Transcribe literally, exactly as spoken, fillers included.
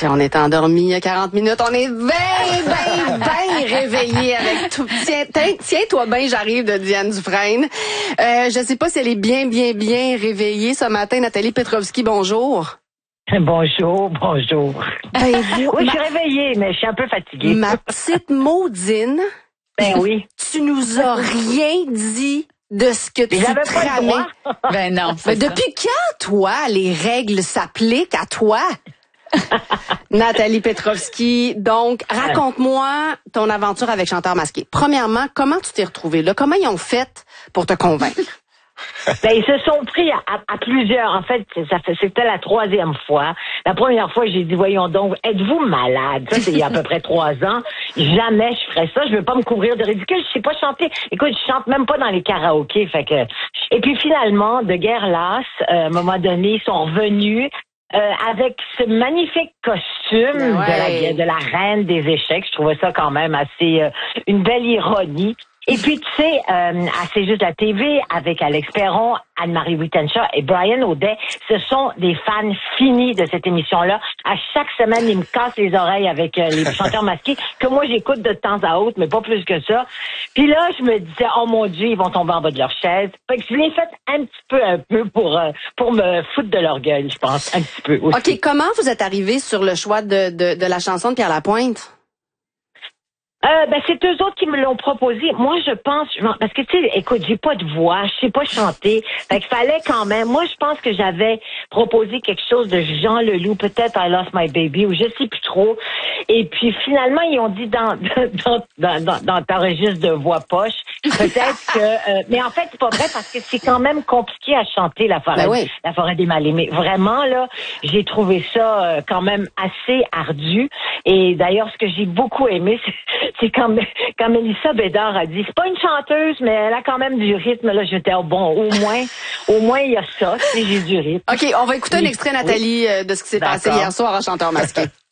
Si on est endormi il y a quarante minutes, on est bien, bien, bien réveillé avec tout. Tiens, tiens-toi bien, j'arrive de Diane Dufresne. Euh, je sais pas si elle est bien, bien, bien réveillée ce matin. Nathalie Petrovski, bonjour. Bonjour, bonjour. Ben, vous, oui, ma... je suis réveillée, mais je suis un peu fatiguée. Ma petite Maudine. Ben oui. Tu nous as rien dit de ce que tu J'avais pas le tramais. droit. Ben non. Mais depuis quand, toi, les règles s'appliquent à toi? Nathalie Petrovski, donc, raconte-moi ton aventure avec Chanteur Masqué. Premièrement, comment tu t'es retrouvée là? Comment ils ont fait pour te convaincre? Ben, ils se sont pris à, à, à plusieurs. En fait, ça fait, c'était la troisième fois. La première fois, j'ai dit, voyons donc, êtes-vous malade? Ça, c'est il y a à peu près trois ans. Jamais je ferais ça. Je veux pas me couvrir de ridicule. Je sais pas chanter. Écoute, je chante même pas dans les karaokés. Fait que, et puis finalement, de guerre lasse, euh, à un moment donné, ils sont revenus. Euh, avec ce magnifique costume ouais. de, la, de la reine des échecs. Je trouvais ça quand même assez euh, une belle ironie. Et puis, tu sais, euh, à C'est juste la T V, avec Alex Perron, Anne-Marie Wittenshaw et Brian Audet, ce sont des fans finis de cette émission-là. À chaque semaine, ils me cassent les oreilles avec euh, les chanteurs masqués, que moi, j'écoute de temps à autre, mais pas plus que ça. Puis là, je me disais, oh mon Dieu, ils vont tomber en bas de leur chaise. Fait que je l'ai fait un petit peu, un peu pour euh, pour me foutre de leur gueule, je pense, un petit peu aussi. OK, comment vous êtes arrivé sur le choix de, de, de la chanson de Pierre Lapointe? Euh, ben, c'est eux autres qui me l'ont proposé. Moi, je pense, parce que, tu sais, écoute, j'ai pas de voix, je sais pas chanter. Fait qu'il fallait quand même, moi, je pense que j'avais proposé quelque chose de Jean Leloup, peut-être I Lost My Baby, ou je sais plus trop. Et puis, finalement, ils ont dit dans, dans, dans, dans, dans ta registre de voix poche, peut-être que, euh, mais en fait, c'est pas vrai parce que c'est quand même compliqué à chanter la forêt, ben oui. la forêt des mal-aimés. Vraiment, là, j'ai trouvé ça euh, quand même assez ardu. Et d'ailleurs, ce que j'ai beaucoup aimé, c'est c'est quand, quand Mélissa Bédard a dit, c'est pas une chanteuse, mais elle a quand même du rythme. Là, j'étais, oh, bon, au moins, au moins, il y a ça, si j'ai du rythme. OK, on va écouter un extrait, Nathalie, oui. de ce qui s'est passé hier soir à Chanteur Masqué.